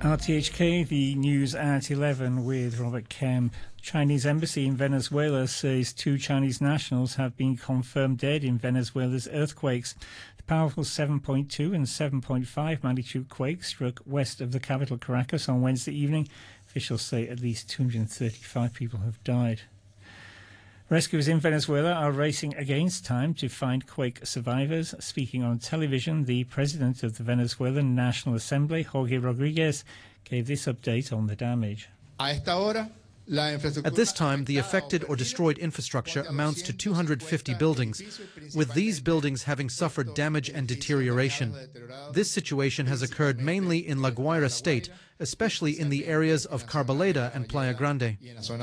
RTHK, the news at 11 with Robert Kemp. Chinese embassy in Venezuela says 2 Chinese nationals have been confirmed dead in Venezuela's earthquakes. The powerful 7.2 and 7.5 magnitude quakes struck west of the capital Caracas on Wednesday evening. Officials say at least 235 people have died. Rescuers in Venezuela are racing against time to find quake survivors. Speaking on television, the president of the Venezuelan National Assembly, Jorge Rodriguez, gave this update on the damage. At this time, the affected or destroyed infrastructure amounts to 250 buildings, with these buildings having suffered damage and deterioration. This situation has occurred mainly in La Guaira state, especially in the areas of Carbaleda and Playa Grande.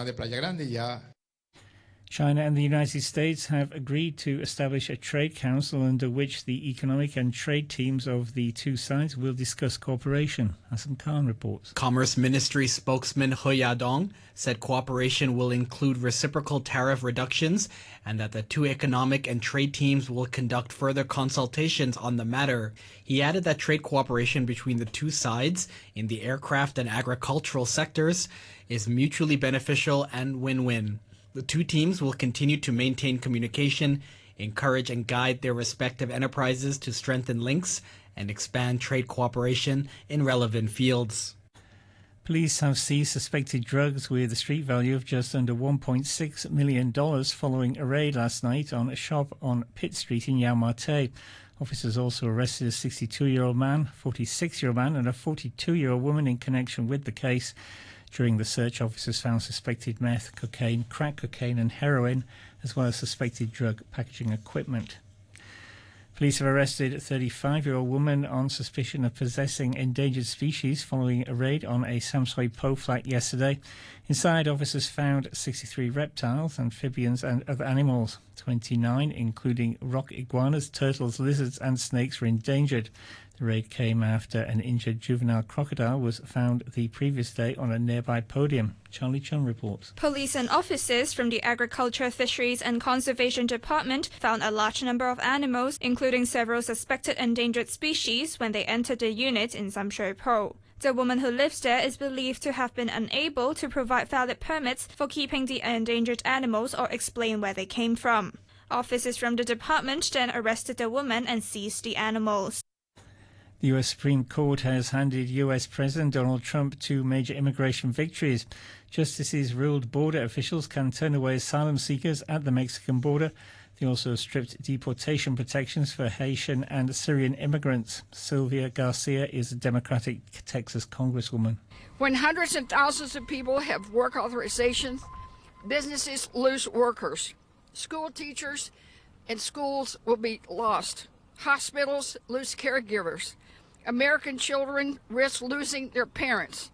China and the United States have agreed to establish a trade council under which the economic and trade teams of the two sides will discuss cooperation. Hassan Khan reports. Commerce Ministry spokesman He Yadong said cooperation will include reciprocal tariff reductions and that the two economic and trade teams will conduct further consultations on the matter. He added that trade cooperation between the two sides in the aircraft and agricultural sectors is mutually beneficial and win-win. The two teams will continue to maintain communication, encourage and guide their respective enterprises to strengthen links and expand trade cooperation in relevant fields. Police have seized suspected drugs with a street value of just under $1.6 million following a raid last night on a shop on Pitt Street in Yau Ma Tei. Officers also arrested a 62-year-old man, 46-year-old man and a 42-year-old woman in connection with the case. During the search, officers found suspected meth, cocaine, crack cocaine and heroin, as well as suspected drug packaging equipment. Police have arrested a 35-year-old woman on suspicion of possessing endangered species following a raid on a Sam Sui Po flat yesterday. Inside, officers found 63 reptiles, amphibians and other animals. 29, including rock iguanas, turtles, lizards and snakes, were endangered. The raid came after an injured juvenile crocodile was found the previous day on a nearby podium. Charlie Chung reports. Police and officers from the Agriculture, Fisheries and Conservation Department found a large number of animals, including several suspected endangered species, when they entered the unit in Sam Shui Po. The woman who lives there is believed to have been unable to provide valid permits for keeping the endangered animals or explain where they came from. Officers from the department then arrested the woman and seized the animals. The U.S. Supreme Court has handed U.S. President Donald Trump 2 major immigration victories. Justices ruled border officials can turn away asylum seekers at the Mexican border. They also stripped deportation protections for Haitian and Syrian immigrants. Sylvia Garcia is a Democratic Texas congresswoman. When hundreds and thousands of people have work authorization, businesses lose workers. School teachers and schools will be lost. Hospitals lose caregivers. American children risk losing their parents.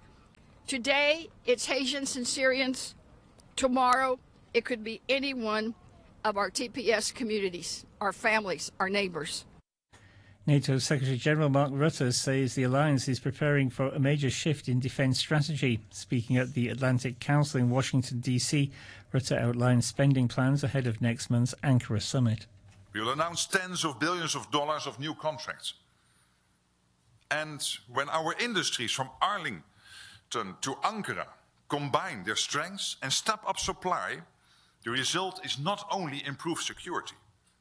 Today, it's Haitians and Syrians. Tomorrow, it could be any one of our TPS communities, our families, our neighbors. NATO Secretary General Mark Rutte says the alliance is preparing for a major shift in defence strategy. Speaking at the Atlantic Council in Washington, D.C., Rutte outlined spending plans ahead of next month's Ankara summit. We will announce tens of billions of dollars of new contracts. And when our industries from Arlington to Ankara combine their strengths and step up supply, the result is not only improved security.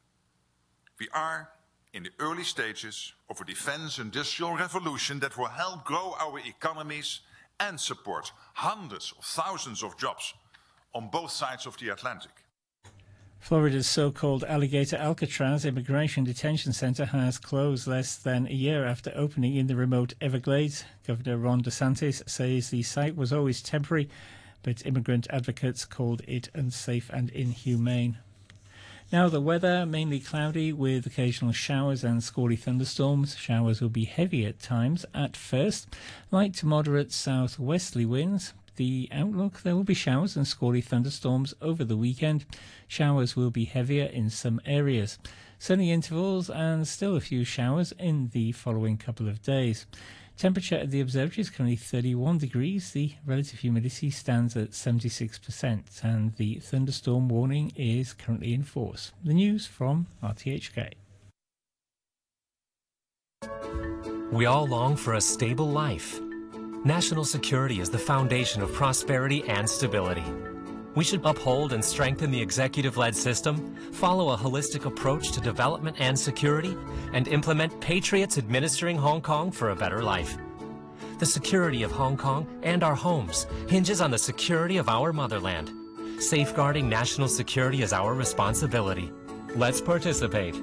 We are in the early stages of a defense industrial revolution that will help grow our economies and support hundreds of thousands of jobs on both sides of the Atlantic. Florida's so-called Alligator Alcatraz Immigration Detention Center has closed less than a year after opening in the remote Everglades. Governor Ron DeSantis says the site was always temporary, but immigrant advocates called it unsafe and inhumane. Now the weather, mainly cloudy with occasional showers and squally thunderstorms. Showers will be heavy at times at first. Light to moderate southwesterly winds. The outlook, there will be showers and squally thunderstorms over the weekend. Showers will be heavier in some areas. Sunny intervals and still a few showers in the following couple of days. Temperature at the observatory is currently 31 degrees. The relative humidity stands at 76% and the thunderstorm warning is currently in force. The news from RTHK. We all long for a stable life. National security is the foundation of prosperity and stability. We should uphold and strengthen the executive-led system, follow a holistic approach to development and security, and implement patriots administering Hong Kong for a better life. The security of Hong Kong and our homes hinges on the security of our motherland. Safeguarding national security is our responsibility. Let's participate.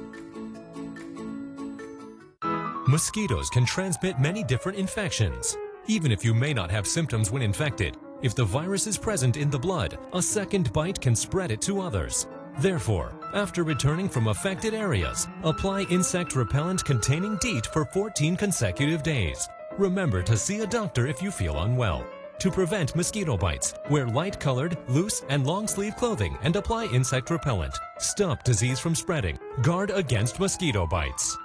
Mosquitoes can transmit many different infections. Even if you may not have symptoms when infected, if the virus is present in the blood, a second bite can spread it to others. Therefore, after returning from affected areas, apply insect repellent containing DEET for 14 consecutive days. Remember to see a doctor if you feel unwell. To prevent mosquito bites, wear light-colored, loose, and long-sleeve clothing and apply insect repellent. Stop disease from spreading. Guard against mosquito bites.